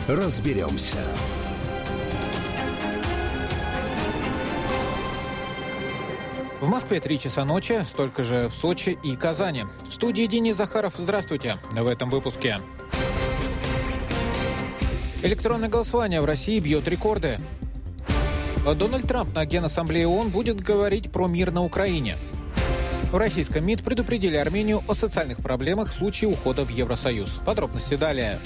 разберемся. В Москве 3 часа ночи, столько же в Сочи и Казани. В студии Денис Захаров. Здравствуйте. В этом выпуске. Электронное голосование в России бьет рекорды. Дональд Трамп на Генассамблее ООН будет говорить про мир на Украине. В российском МИД предупредили Армению о социальных проблемах в случае ухода в Евросоюз. Подробности далее.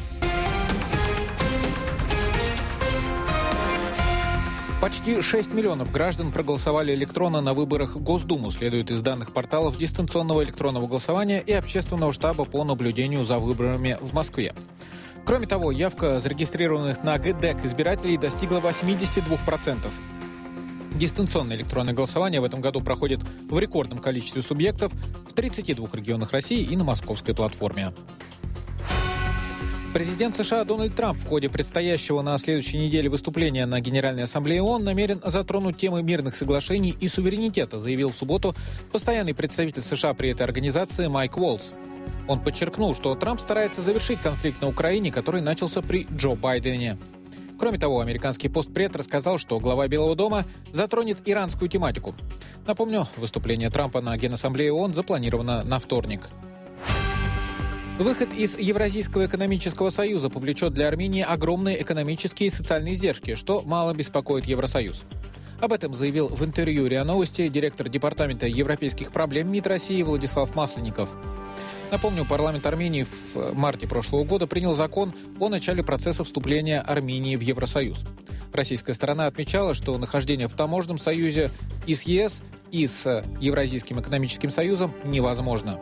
Почти 6 миллионов граждан проголосовали электронно на выборах в Госдуму, следует из данных порталов дистанционного электронного голосования и Общественного штаба по наблюдению за выборами в Москве. Кроме того, явка зарегистрированных на ГДЭК избирателей достигла 82%. Дистанционное электронное голосование в этом году проходит в рекордном количестве субъектов в 32 регионах России и на московской платформе. Президент США Дональд Трамп в ходе предстоящего на следующей неделе выступления на Генеральной Ассамблее ООН намерен затронуть темы мирных соглашений и суверенитета, заявил в субботу постоянный представитель США при этой организации Майк Уолтз. Он подчеркнул, что Трамп старается завершить конфликт на Украине, который начался при Джо Байдене. Кроме того, американский постпред рассказал, что глава Белого дома затронет иранскую тематику. Напомню, выступление Трампа на Генассамблее ООН запланировано на вторник. Выход из Евразийского экономического союза повлечет для Армении огромные экономические и социальные издержки, что мало беспокоит Евросоюз. Об этом заявил в интервью РИА Новости директор Департамента европейских проблем МИД России Владислав Масленников. Напомню, парламент Армении в марте прошлого года принял закон о начале процесса вступления Армении в Евросоюз. Российская сторона отмечала, что нахождение в таможенном союзе и с ЕС, и с Евразийским экономическим союзом невозможно.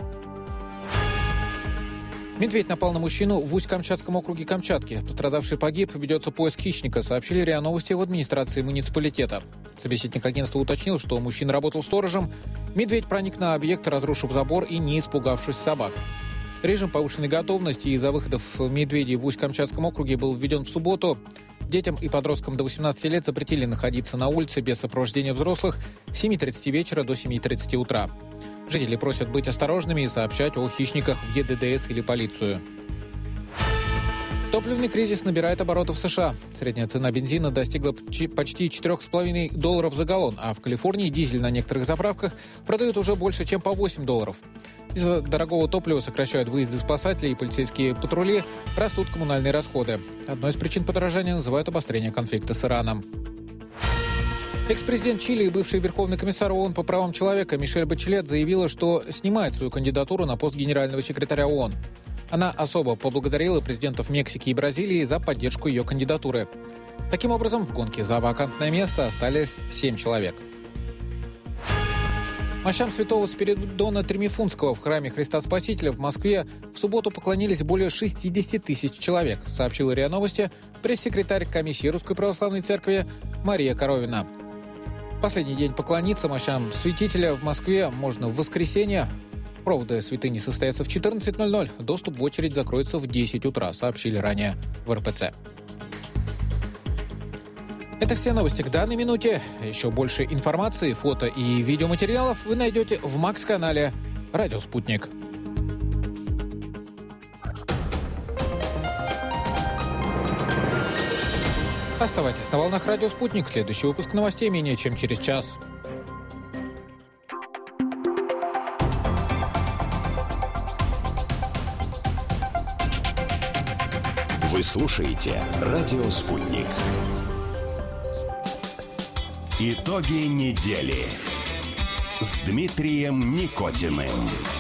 Медведь напал на мужчину в Усть-Камчатском округе Камчатки. Пострадавший погиб, ведется поиск хищника, сообщили РИА Новости в администрации муниципалитета. Собеседник агентства уточнил, что мужчина работал сторожем. Медведь проник на объект, разрушив забор и не испугавшись собак. Режим повышенной готовности из-за выходов медведей в Усть-Камчатском округе был введен в субботу. Детям и подросткам до 18 лет запретили находиться на улице без сопровождения взрослых с 7:30 вечера до 7:30 утра. Жители просят быть осторожными и сообщать о хищниках в ЕДДС или полицию. Топливный кризис набирает обороты в США. Средняя цена бензина достигла почти $4,5 за галлон, а в Калифорнии дизель на некоторых заправках продают уже больше, чем по $8. Из-за дорогого топлива сокращают выезды спасателей и полицейские патрули, растут коммунальные расходы. Одной из причин подорожания называют обострение конфликта с Ираном. Экс-президент Чили и бывший верховный комиссар ООН по правам человека Мишель Бачелет заявила, что снимает свою кандидатуру на пост генерального секретаря ООН. Она особо поблагодарила президентов Мексики и Бразилии за поддержку ее кандидатуры. Таким образом, в гонке за вакантное место остались 7 человек. Мощам святого Спиридона Тримифунского в храме Христа Спасителя в Москве в субботу поклонились более 60 тысяч человек, сообщила РИА Новости пресс-секретарь комиссии Русской Православной Церкви Мария Коровина. Последний день поклониться мощам святителя в Москве можно в воскресенье. Проводы святыни состоятся в 14:00. Доступ в очередь закроется в 10 утра, сообщили ранее в РПЦ. Это все новости к данной минуте. Еще больше информации, фото и видеоматериалов вы найдете в МАКС-канале «Радио Спутник». Оставайтесь на волнах «Радио Спутник». Следующий выпуск новостей менее чем через час. Вы слушаете «Радио Спутник». Итоги недели с Дмитрием Никотиным.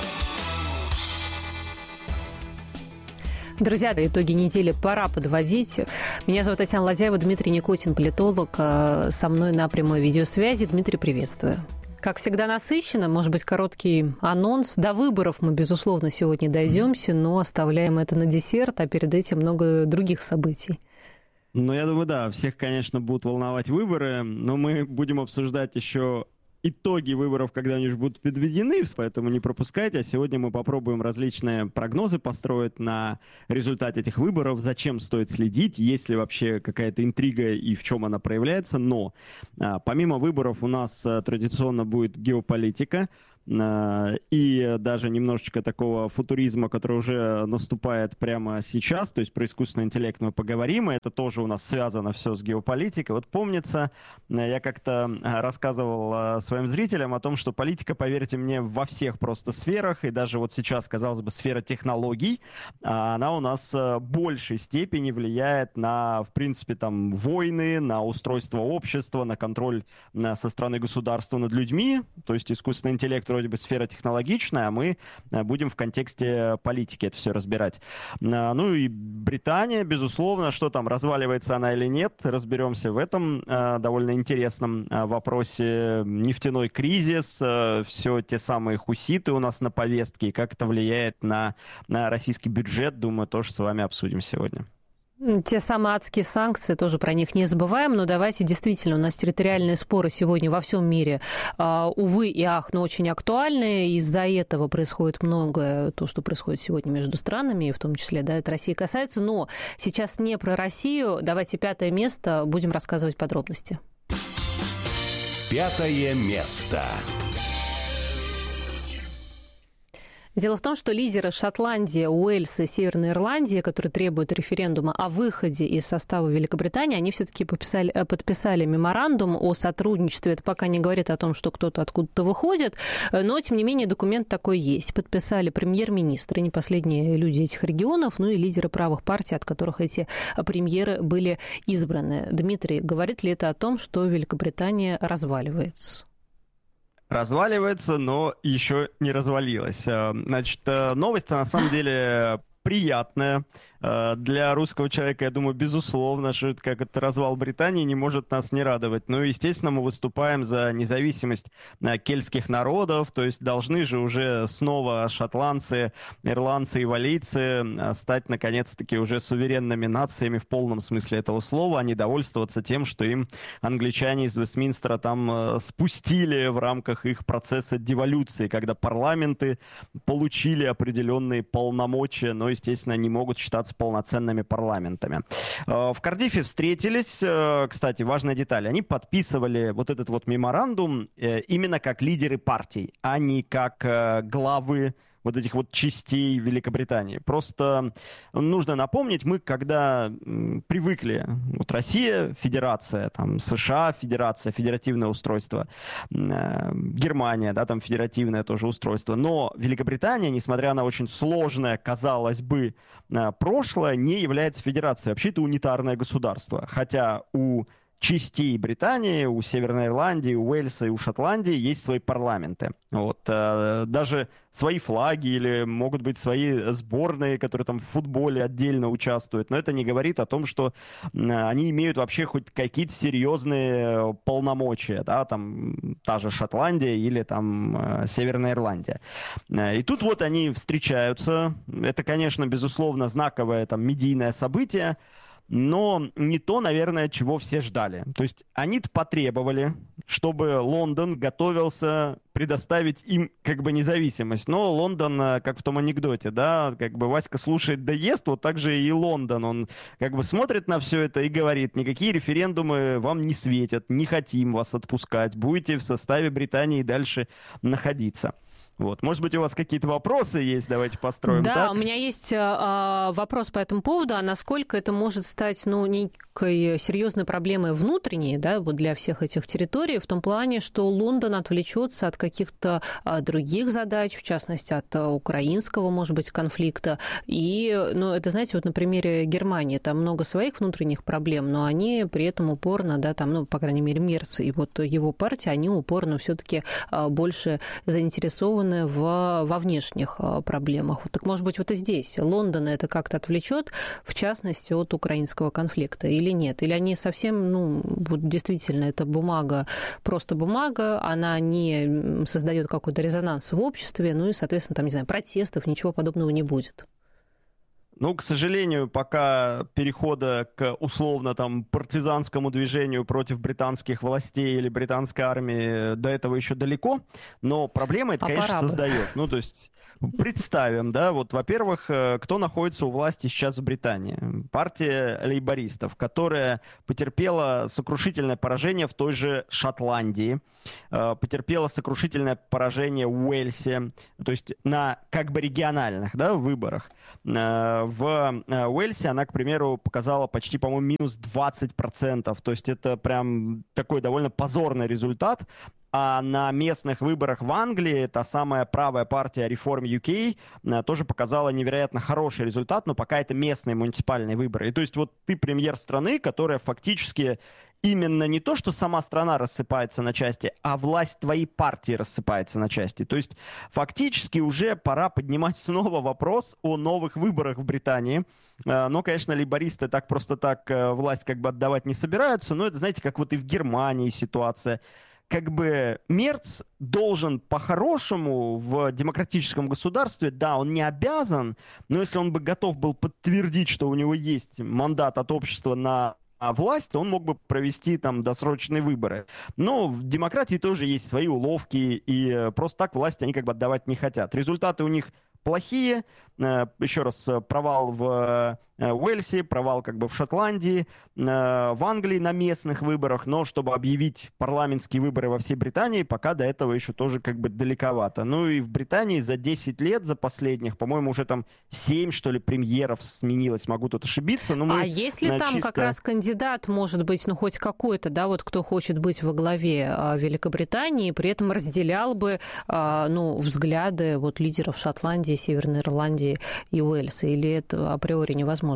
Друзья, итоги недели пора подводить. Меня зовут Татьяна Ладяева, Дмитрий Никотин, политолог, со мной на прямой видеосвязи. Дмитрий, приветствую. Как всегда насыщенно, может быть, короткий анонс. До выборов мы, безусловно, сегодня дойдемся, но оставляем это на десерт, а перед этим много других событий. Ну, я думаю, да, всех, конечно, будут волновать выборы, но мы будем обсуждать еще итоги выборов, когда они уже будут подведены, поэтому не пропускайте. А сегодня мы попробуем различные прогнозы построить на результате этих выборов, зачем стоит следить, есть ли вообще какая-то интрига и в чем она проявляется. Но помимо выборов у нас традиционно будет геополитика. и даже немножечко такого футуризма, который уже наступает прямо сейчас, то есть про искусственный интеллект мы поговорим, и это тоже у нас связано все с геополитикой. Вот помнится, я как-то рассказывал своим зрителям о том, что политика, поверьте мне, во всех просто сферах, и даже вот сейчас, казалось бы, сфера технологий, она у нас в большей степени влияет на, в принципе, там, войны, на устройство общества, на контроль со стороны государства над людьми, то есть искусственный интеллект вроде бы сфера технологичная, а мы будем в контексте политики это все разбирать. Ну и Британия, безусловно, что там, разваливается она или нет, разберемся в этом довольно интересном вопросе. Нефтяной кризис, все те самые хуситы у нас на повестке, и как это влияет на российский бюджет, думаю, тоже с вами обсудим сегодня. Те самые адские санкции, тоже про них не забываем, но давайте действительно, у нас территориальные споры сегодня во всем мире, увы и ах, но очень актуальны. Из-за этого происходит многое, то, что происходит сегодня между странами, в том числе, да, это России касается. Но сейчас не про Россию. Давайте 5-е место, будем рассказывать подробности. 5-е место. Дело в том, что лидеры Шотландии, Уэльса и Северной Ирландии, которые требуют референдума о выходе из состава Великобритании, они все-таки подписали меморандум о сотрудничестве. Это пока не говорит о том, что кто-то откуда-то выходит, но, тем не менее, документ такой есть. Подписали премьер-министры, не последние люди этих регионов, ну и лидеры правых партий, от которых эти премьеры были избраны. Дмитрий, говорит ли это о том, что Великобритания разваливается? Разваливается, но еще не развалилась. Значит, новость на самом деле приятная. Для русского человека, я думаю, безусловно, что это как это развал Британии не может нас не радовать. Ну, естественно, мы выступаем за независимость кельтских народов, то есть должны же уже снова шотландцы, ирландцы и валлийцы стать, наконец-таки, уже суверенными нациями в полном смысле этого слова, а не довольствоваться тем, что им англичане из Вестминстера там спустили в рамках их процесса деволюции, когда парламенты получили определенные полномочия, но, естественно, не могут считаться полноценными парламентами. В Кардифе встретились, кстати, важная деталь, они подписывали вот этот вот меморандум именно как лидеры партий, а не как главы вот этих вот частей Великобритании. Просто нужно напомнить, мы когда привыкли, вот Россия, федерация, там США, федерация, федеративное устройство, Германия, да, там федеративное тоже устройство, но Великобритания, несмотря на очень сложное, казалось бы, прошлое, не является федерацией. Вообще это унитарное государство, хотя у частей Британии, у Северной Ирландии, у Уэльса и у Шотландии есть свои парламенты. Вот, даже свои флаги или могут быть свои сборные, которые там в футболе отдельно участвуют. Но это не говорит о том, что они имеют вообще хоть какие-то серьезные полномочия. Да? Там та же Шотландия или там Северная Ирландия. И тут вот они встречаются. Это, конечно, безусловно, знаковое там медийное событие. Но не то, наверное, чего все ждали. То есть они-то потребовали, чтобы Лондон готовился предоставить им как бы независимость. Но Лондон, как в том анекдоте, да, как бы Васька слушает да ест, вот так же и Лондон. Он как бы смотрит на все это и говорит, никакие референдумы вам не светят, не хотим вас отпускать, будете в составе Британии дальше находиться. Вот. Может быть, у вас какие-то вопросы есть? Давайте построим да, так. У меня есть вопрос по этому поводу. А насколько это может стать некой серьезной проблемой внутренней, да, вот для всех этих территорий, в том плане, что Лондон отвлечется от каких-то других задач, в частности, от украинского, может быть, конфликта. И, это, знаете, вот на примере Германии, там много своих внутренних проблем, но они при этом упорно, да, там, по крайней мере, Мерц и вот его партия, они упорно все-таки больше заинтересованы во внешних проблемах. Так, может быть, вот и здесь Лондон это как-то отвлечет, в частности, от украинского конфликта или нет? Или они совсем, вот действительно, это бумага, просто бумага, она не создает какой-то резонанс в обществе, и, соответственно, там, не знаю, протестов, ничего подобного не будет? К сожалению, пока перехода к условно там партизанскому движению против британских властей или британской армии до этого еще далеко, но проблемы это, конечно, создает. То есть Представим, да, вот, во-первых, кто находится у власти сейчас в Британии? Партия лейбористов, которая потерпела сокрушительное поражение в той же Шотландии, потерпела сокрушительное поражение в Уэльсе, то есть на как бы региональных, да, выборах. В Уэльсе она, к примеру, показала почти, по-моему, минус 20%, то есть это прям такой довольно позорный результат. А на местных выборах в Англии та самая правая партия Reform UK тоже показала невероятно хороший результат, но пока это местные муниципальные выборы. И то есть вот ты премьер страны, которая фактически именно не то, что сама страна рассыпается на части, а власть твоей партии рассыпается на части. То есть фактически уже пора поднимать снова вопрос о новых выборах в Британии. Но, конечно, лейбористы так просто так власть как бы отдавать не собираются, но это, знаете, как вот и в Германии ситуация. Как бы Мерц должен по-хорошему в демократическом государстве, да, он не обязан, но если он бы готов был подтвердить, что у него есть мандат от общества на власть, то он мог бы провести там досрочные выборы. Но в демократии тоже есть свои уловки, и просто так власть они как бы отдавать не хотят. Результаты у них плохие. Еще раз, провал в Уэльсе, провал как бы в Шотландии, в Англии на местных выборах, но чтобы объявить парламентские выборы во всей Британии, пока до этого еще тоже как бы далековато. Ну и в Британии за 10 лет, за последних, по-моему, уже там 7, что ли, премьеров сменилось, могу тут ошибиться. Но мы, а если там как раз кандидат, может быть, ну хоть какой-то, да, вот кто хочет быть во главе Великобритании, при этом разделял бы, ну, взгляды вот лидеров Шотландии, Северной Ирландии и Уэльса, или это априори невозможно?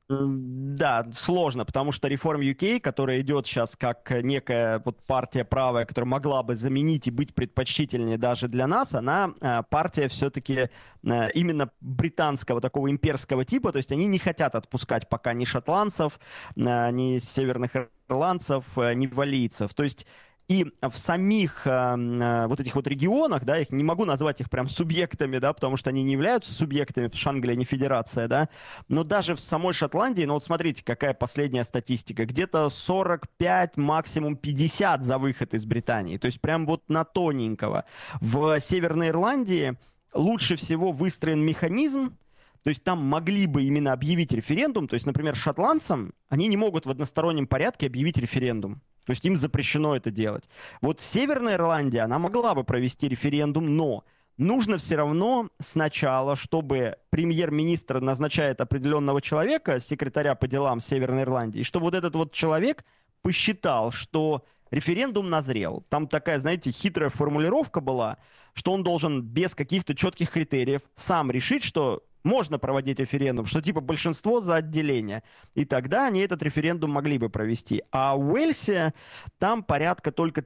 Да, сложно, потому что Reform UK, которая идет сейчас как некая вот партия правая, которая могла бы заменить и быть предпочтительнее даже для нас, она партия все-таки именно британского такого имперского типа, то есть они не хотят отпускать пока ни шотландцев, ни северных ирландцев, ни валлийцев. То есть и в самих вот этих вот регионах, да, их не могу назвать их прям субъектами, да, потому что они не являются субъектами, потому что Англия не федерация, да, но даже в самой Шотландии, ну вот смотрите, какая последняя статистика, где-то 45, максимум 50 за выход из Британии, то есть прям вот на тоненького. В Северной Ирландии лучше всего выстроен механизм, то есть там могли бы именно объявить референдум, то есть, например, шотландцам, они не могут в одностороннем порядке объявить референдум. То есть им запрещено это делать. Вот Северная Ирландия, она могла бы провести референдум, но нужно все равно сначала, чтобы премьер-министр назначает определенного человека, секретаря по делам Северной Ирландии, и чтобы вот этот вот человек посчитал, что референдум назрел. Там такая, знаете, хитрая формулировка была, что он должен без каких-то четких критериев сам решить, что можно проводить референдум, что типа большинство за отделение. И тогда они этот референдум могли бы провести. А в Уэльсе там порядка только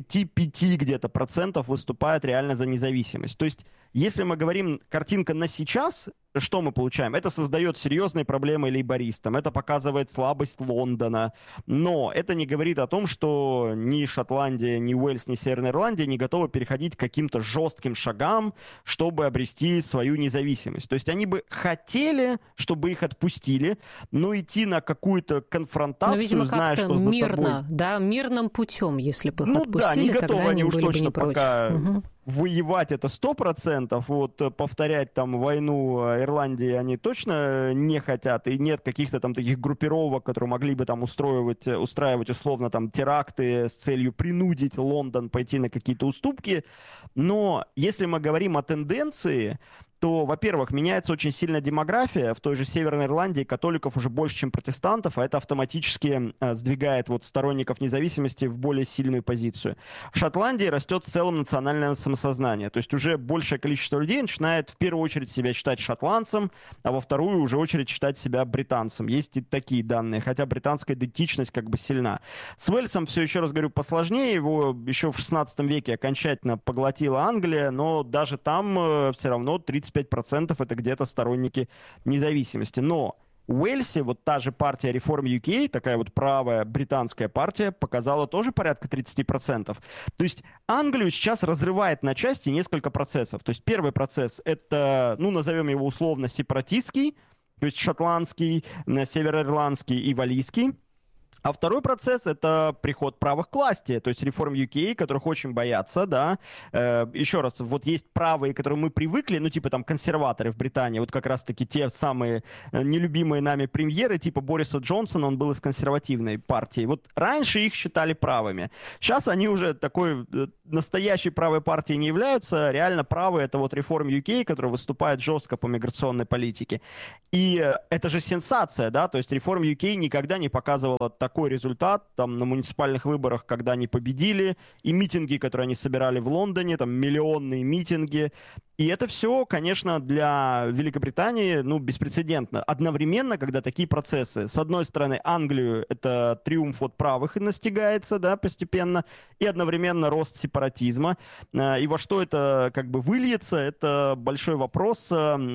35 где-то процентов выступают реально за независимость. То есть, если мы говорим картинка на сейчас, что мы получаем? Это создает серьезные проблемы лейбористам, это показывает слабость Лондона, но это не говорит о том, что ни Шотландия, ни Уэльс, ни Северная Ирландия не готовы переходить к каким-то жестким шагам, чтобы обрести свою независимость. То есть они бы хотели, чтобы их отпустили, но идти на какую-то конфронтацию, видимо, зная, что мирно, за тобой... да, мирным путем, если бы их отпустили, да, не готовы тогда они уж были бы точно не против. пока... Угу. Воевать это 100%, вот повторять там войну Ирландии они точно не хотят, и нет каких-то там таких группировок, которые могли бы там устраивать условно там теракты с целью принудить Лондон пойти на какие-то уступки. Но если мы говорим о тенденции, то, во-первых, меняется очень сильно демография. В той же Северной Ирландии католиков уже больше, чем протестантов, а это автоматически сдвигает вот сторонников независимости в более сильную позицию. В Шотландии растет в целом национальное самосознание. То есть уже большее количество людей начинает в первую очередь себя считать шотландцем, а во вторую уже очередь считать себя британцем. Есть и такие данные, хотя британская идентичность как бы сильна. С Уэльсом все, еще раз говорю, посложнее. Его еще в 16 веке окончательно поглотила Англия, но даже там все равно 35% это где-то сторонники независимости. Но в Уэльсе вот та же партия Reform UK, такая вот правая британская партия, показала тоже порядка 30%. То есть Англию сейчас разрывает на части несколько процессов. То есть первый процесс — это, ну, назовем его условно сепаратистский, то есть шотландский, североирландский и валлийский. А второй процесс — это приход правых к власти, то есть реформ UK, которых очень боятся, да. Еще раз, вот есть правые, к которым мы привыкли, ну, типа там консерваторы в Британии, вот как раз-таки те самые нелюбимые нами премьеры, типа Бориса Джонсона, он был из консервативной партии. Вот раньше их считали правыми. Сейчас они уже такой настоящей правой партией не являются. Реально правые — это вот реформ UK, который выступает жестко по миграционной политике. И это же сенсация, да, то есть реформ UK никогда не показывала такой результат там на муниципальных выборах, когда они победили, и митинги, которые они собирали в Лондоне, там миллионные митинги. И это все, конечно, для Великобритании, ну, беспрецедентно. Одновременно, когда такие процессы, с одной стороны, Англию это триумф от правых и настигается, да, постепенно, и одновременно рост сепаратизма. И во что это как бы выльется, это большой вопрос.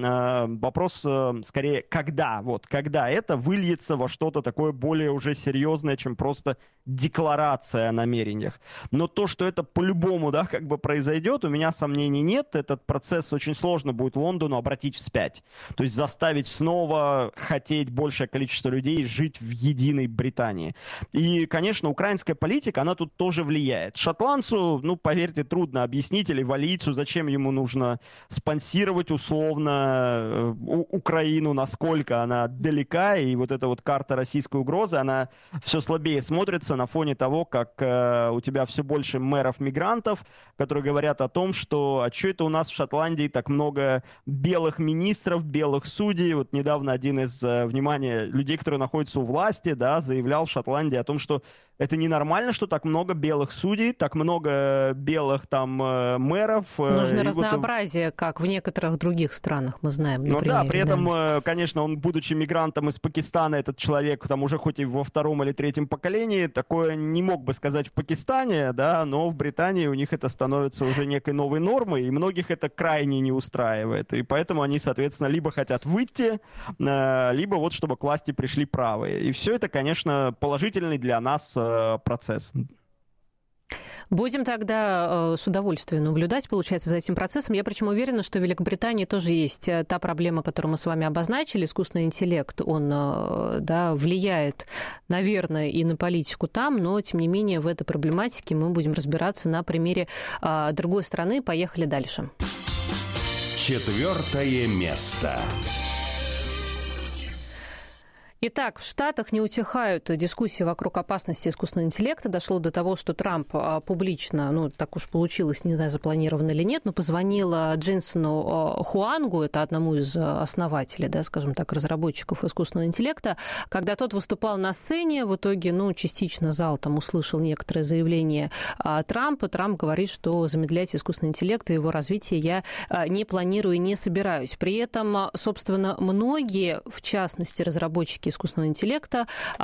Вопрос скорее, когда это выльется во что-то такое более уже серьезное, чем просто декларация о намерениях. Но то, что это по-любому, да, как бы произойдет, у меня сомнений нет. Этот процесс очень сложно будет Лондону обратить вспять. То есть заставить снова хотеть большее количество людей жить в единой Британии. И, конечно, украинская политика, она тут тоже влияет. Шотландцу, ну, поверьте, трудно объяснить, или валийцу, зачем ему нужно спонсировать условно Украину, насколько она далека, и вот эта вот карта российской угрозы, она все слабее смотрится на фоне того, как у тебя все больше мэров-мигрантов, которые говорят о том, что а что это у нас в Шотландии так много белых министров, белых судей. Вот недавно один из, внимания, людей, которые находятся у власти, да, заявлял в Шотландии о том, что это ненормально, что так много белых судей, так много белых там мэров. Нужно разнообразие, как в некоторых других странах, мы знаем. Ну да, при этом, конечно, он, будучи мигрантом из Пакистана, этот человек, там уже хоть и во втором или третьем поколении, такое не мог бы сказать в Пакистане, да, но в Британии у них это становится уже некой новой нормой, и многих это крайне не устраивает. И поэтому они, соответственно, либо хотят выйти, либо вот чтобы к власти пришли правые. И все это, конечно, положительный для нас процесс. Будем тогда с удовольствием наблюдать, получается, за этим процессом. Я причем уверена, что в Великобритании тоже есть та проблема, которую мы с вами обозначили. Искусственный интеллект, он, да, влияет, наверное, и на политику там, но, тем не менее, в этой проблематике мы будем разбираться на примере другой страны. Поехали дальше. 4 место. Итак, в Штатах не утихают дискуссии вокруг опасности искусственного интеллекта. Дошло до того, что Трамп публично, ну, так уж получилось, не знаю, запланировано или нет, но позвонил Дженсену Хуангу, это одному из основателей, да, скажем так, разработчиков искусственного интеллекта. Когда тот выступал на сцене, в итоге, ну, частично зал там услышал некоторые заявления Трампа. Трамп говорит, что замедлять искусственный интеллект и его развитие я не планирую и не собираюсь. При этом, собственно, многие, в частности, разработчики искусственного интеллекта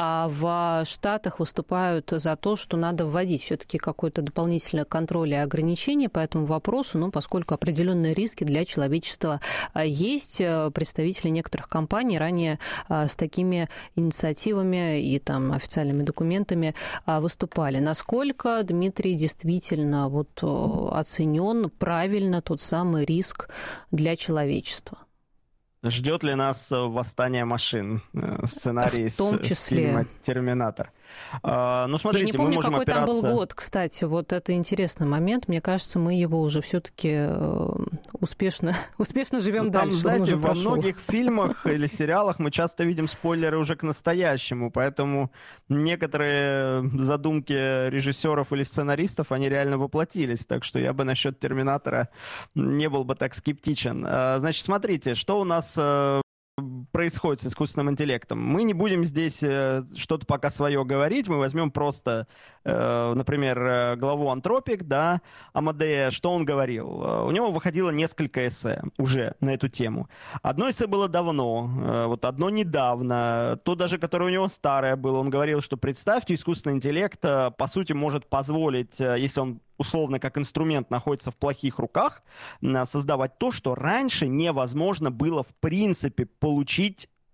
в Штатах выступают за то, что надо вводить все-таки какой-то дополнительный контроль и ограничения по этому вопросу, ну, поскольку определенные риски для человечества есть. Представители некоторых компаний ранее с такими инициативами и там официальными документами выступали. Насколько, Дмитрий, действительно вот оценен правильно тот самый риск для человечества? Ждет ли нас восстание машин? Сценарий в том числе. С фильма «Терминатор». Ну, смотрите, я не помню, мы можем какой опираться... там был год, кстати. Вот это интересный момент. Мне кажется, мы его уже все-таки успешно живем дальше. Там, знаете, во многих фильмах или сериалах мы часто видим спойлеры уже к настоящему, поэтому некоторые задумки режиссеров или сценаристов, они реально воплотились. Так что я бы насчет «Терминатора» не был бы так скептичен. Значит, смотрите, что у нас происходит с искусственным интеллектом. Мы не будем здесь что-то пока свое говорить, мы возьмем просто, например, главу Anthropic, да, Амадея, что он говорил. У него выходило несколько эссе уже на эту тему. Одно эссе было давно, вот одно недавно, то даже, которое у него старое было, он говорил, что представьте, искусственный интеллект, по сути, может позволить, если он условно как инструмент находится в плохих руках, создавать то, что раньше невозможно было в принципе получить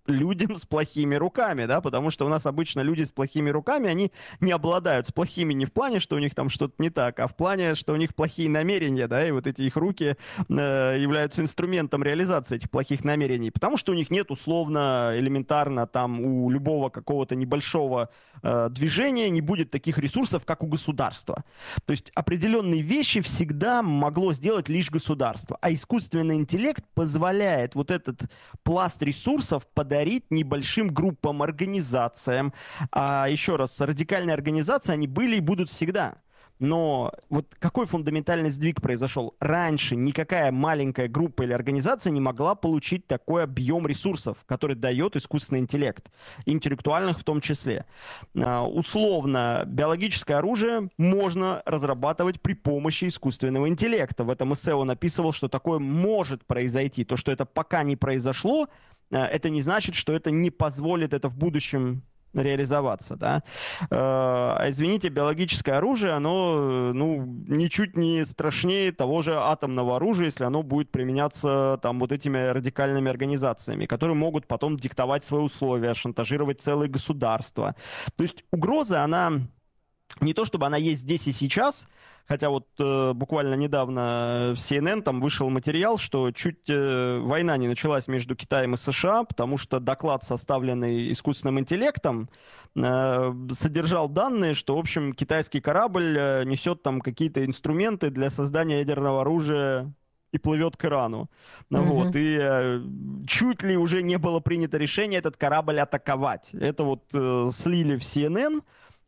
людям с плохими руками, да, потому что у нас обычно люди с плохими руками, они не обладают с плохими не в плане, что у них там что-то не так, а в плане, что у них плохие намерения, да, и вот эти их руки являются инструментом реализации этих плохих намерений, потому что у них нет условно, элементарно там у любого какого-то небольшого движения не будет таких ресурсов, как у государства. То есть определенные вещи всегда могло сделать лишь государство, а искусственный интеллект позволяет вот этот пласт ресурсов подарить небольшим группам, организациям. А еще раз, радикальные организации, они были и будут всегда. Но вот какой фундаментальный сдвиг произошел? Раньше никакая маленькая группа или организация не могла получить такой объем ресурсов, который дает искусственный интеллект, интеллектуальных в том числе. Условно, биологическое оружие можно разрабатывать при помощи искусственного интеллекта. В этом эссе он описывал, что такое может произойти. То, что это пока не произошло, это не значит, что это не позволит это в будущем реализоваться, да. Извините, биологическое оружие, оно, ничуть не страшнее того же атомного оружия, если оно будет применяться там вот этими радикальными организациями, которые могут потом диктовать свои условия, шантажировать целые государства. То есть угроза, она не то чтобы она есть здесь и сейчас, хотя вот буквально недавно в CNN там вышел материал, что чуть война не началась между Китаем и США, потому что доклад, составленный искусственным интеллектом, содержал данные, что, в общем, китайский корабль несет там какие-то инструменты для создания ядерного оружия и плывет к Ирану. Вот. И чуть ли уже не было принято решение этот корабль атаковать. Это вот слили в CNN.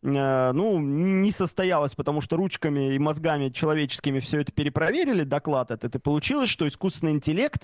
Не состоялось, потому что ручками и мозгами человеческими все это перепроверили, доклад этот, и получилось, что искусственный интеллект,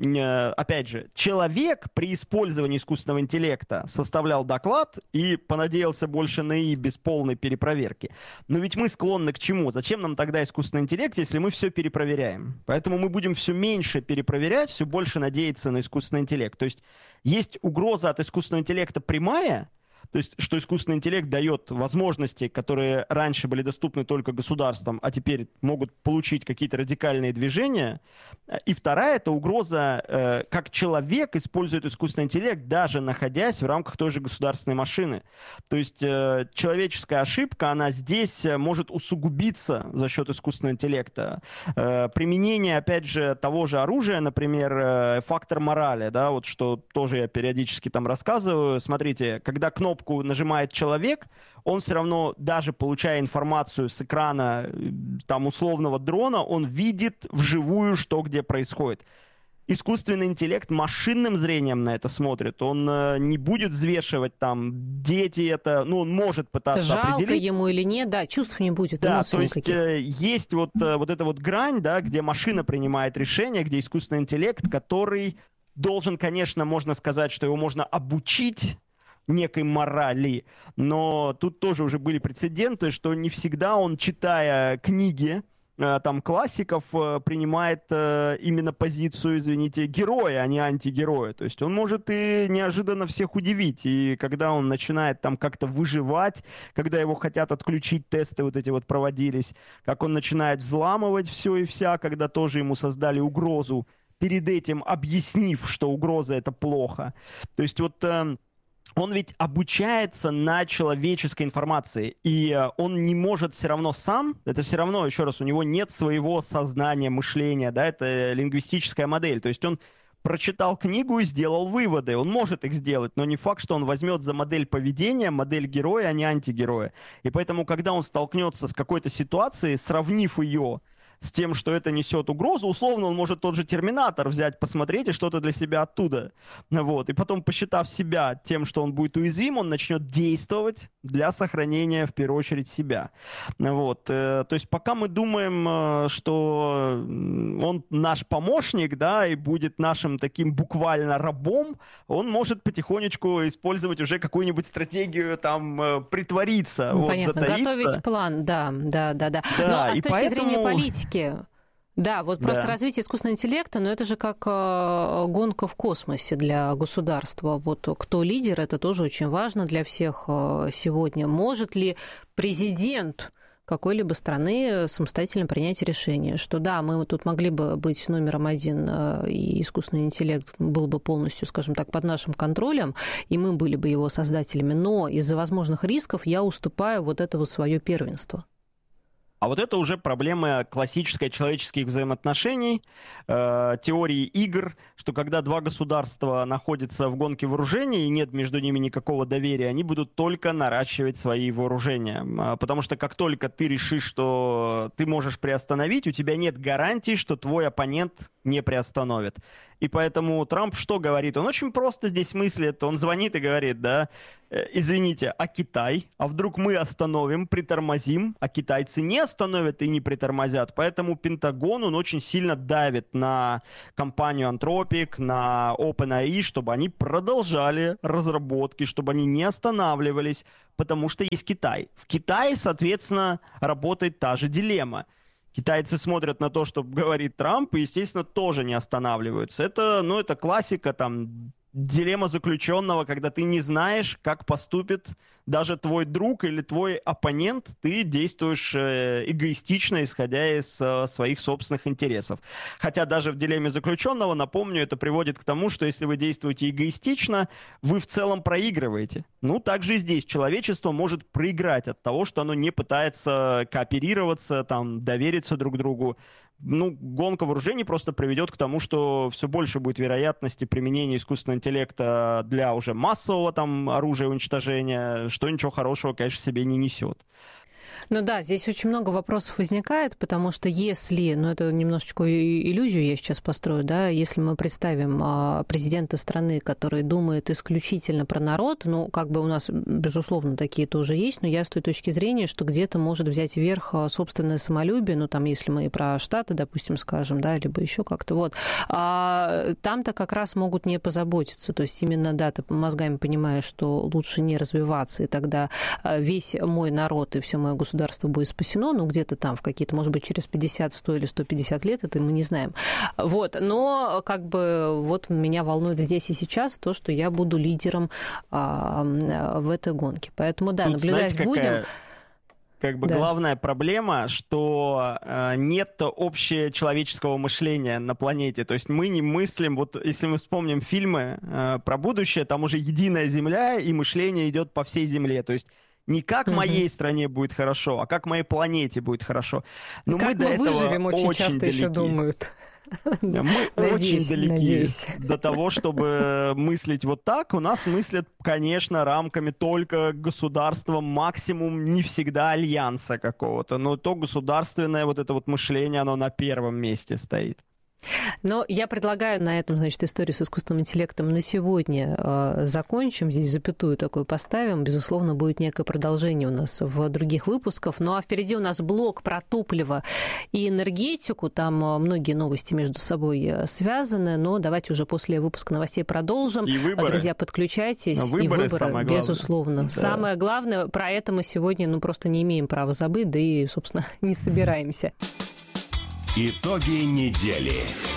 опять же, человек при использовании искусственного интеллекта составлял доклад и понадеялся больше на ИИ без полной перепроверки. Но ведь мы склонны к чему? Зачем нам тогда искусственный интеллект, если мы все перепроверяем? Поэтому мы будем все меньше перепроверять, все больше надеяться на искусственный интеллект. То есть угроза от искусственного интеллекта прямая, то есть, что искусственный интеллект дает возможности, которые раньше были доступны только государствам, а теперь могут получить какие-то радикальные движения. И вторая – это угроза, как человек использует искусственный интеллект, даже находясь в рамках той же государственной машины. То есть, человеческая ошибка, она здесь может усугубиться за счет искусственного интеллекта. Применение, опять же, того же оружия, например, фактор морали, да, вот что тоже я периодически там рассказываю. Смотрите, когда кнопку нажимает человек, он все равно, даже получая информацию с экрана там условного дрона, он видит вживую, что где происходит. Искусственный интеллект машинным зрением на это смотрит. Он не будет взвешивать там, дети это, он может пытаться определить. Жалко ему или нет, да, чувств не будет, да, эмоций никаких. То есть есть вот эта вот грань, да, где машина принимает решение, где искусственный интеллект, который должен, конечно, можно сказать, что его можно обучить некой морали, но тут тоже уже были прецеденты, что не всегда он, читая книги там классиков, принимает именно позицию, извините, героя, а не антигероя. То есть он может и неожиданно всех удивить. И когда он начинает там как-то выживать, когда его хотят отключить, тесты вот эти вот проводились, как он начинает взламывать все и вся, когда тоже ему создали угрозу, перед этим объяснив, что угроза — это плохо. То есть вот он ведь обучается на человеческой информации, и он не может все равно сам, это все равно, еще раз, у него нет своего сознания, мышления, да, это лингвистическая модель, то есть он прочитал книгу и сделал выводы, он может их сделать, но не факт, что он возьмет за модель поведения, модель героя, а не антигероя. И поэтому, когда он столкнется с какой-то ситуацией, сравнив ее с тем, что это несет угрозу, условно он может тот же «Терминатор» взять, посмотреть и что-то для себя оттуда. Вот. И потом, посчитав себя тем, что он будет уязвим, он начнет действовать для сохранения, в первую очередь, себя. Вот. То есть пока мы думаем, что он наш помощник, да, и будет нашим таким буквально рабом, он может потихонечку использовать уже какую-нибудь стратегию, там, притвориться. Ну, вот, понятно, затаиться. Готовить план, да. Да, Но и с точки зрения политики, да, вот просто развитие искусственного интеллекта, но это же как гонка в космосе для государства. Вот кто лидер, это тоже очень важно для всех сегодня. Может ли президент какой-либо страны самостоятельно принять решение, что да, мы тут могли бы быть номером один, и искусственный интеллект был бы полностью, скажем так, под нашим контролем, и мы были бы его создателями, но из-за возможных рисков я уступаю вот это вот свое первенство. А вот это уже проблема классической человеческих взаимоотношений, теории игр, что когда два государства находятся в гонке вооружений и нет между ними никакого доверия, они будут только наращивать свои вооружения. Потому что как только ты решишь, что ты можешь приостановить, у тебя нет гарантии, что твой оппонент не приостановит. И поэтому Трамп что говорит? Он очень просто здесь мыслит. Он звонит и говорит, да, извините, а Китай? А вдруг мы остановим, притормозим, а китайцы не остановят и не притормозят? Поэтому Пентагон, он очень сильно давит на компанию Anthropic, на OpenAI, чтобы они продолжали разработки, чтобы они не останавливались, потому что есть Китай. В Китае, соответственно, работает та же дилемма. Китайцы смотрят на то, что говорит Трамп, и, естественно, тоже не останавливаются. Это классика, там, дилемма заключенного, когда ты не знаешь, как поступит даже твой друг или твой оппонент, ты действуешь эгоистично, исходя из своих собственных интересов. Хотя даже в дилемме заключенного, напомню, это приводит к тому, что если вы действуете эгоистично, вы в целом проигрываете. Ну, также и здесь человечество может проиграть от того, что оно не пытается кооперироваться, там, довериться друг другу. Гонка вооружений просто приведет к тому, что все больше будет вероятности применения искусственного интеллекта для уже массового там оружия уничтожения, что ничего хорошего, конечно, в себе не несет. Ну да, здесь очень много вопросов возникает, потому что если, это немножечко иллюзию я сейчас построю, да, если мы представим президента страны, который думает исключительно про народ, у нас, безусловно, такие тоже есть, но я с той точки зрения, что где-то может взять верх собственное самолюбие, если мы и про Штаты, допустим, скажем, да, либо еще как-то, вот, там-то как раз могут не позаботиться, то есть именно, да, ты мозгами понимаешь, что лучше не развиваться, и тогда весь мой народ и все мое государство будет спасено, где-то там в какие-то, может быть, через 50, 100 или 150 лет, это мы не знаем. Вот, но меня волнует здесь и сейчас то, что я буду лидером в этой гонке. Поэтому, да, тут, наблюдать будем. Да. Главная проблема, что нет общечеловеческого мышления на планете. То есть мы не мыслим, если мы вспомним фильмы про будущее, там уже единая Земля, и мышление идет по всей Земле. То есть не как моей стране будет хорошо, а как моей планете будет хорошо. Но как мы выживем, очень часто далеки. Еще думают. Мы очень далеки до того, чтобы мыслить вот так. У нас мыслят, конечно, рамками только государства, максимум не всегда альянса какого-то. Но то государственное мышление, оно на первом месте стоит. Но я предлагаю на этом, историю с искусственным интеллектом на сегодня закончим. Здесь запятую такую поставим. Безусловно, будет некое продолжение у нас в других выпусках. Ну а впереди у нас блок про топливо и энергетику. Там многие новости между собой связаны. Но давайте уже после выпуска новостей продолжим. И выборы. Друзья, подключайтесь. Выборы, безусловно. Да. Самое главное, про это мы сегодня просто не имеем права забыть, да и, собственно, не собираемся. Итоги недели.